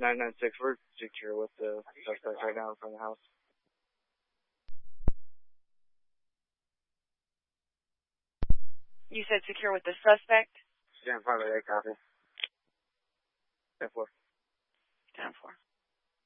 996, we're secure with the suspect right now in front of the house. You said secure with the suspect? Stand 5 8, copy. 10-4. 10-4.